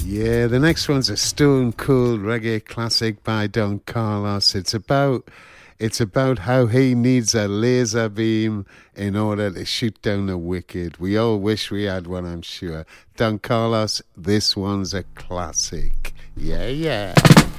Yeah, the next one's a stone cold reggae classic by Don Carlos. It's about how he needs a laser beam in order to shoot down the wicked. We all wish we had one, I'm sure. Don Carlos, this one's a classic. Yeah, yeah.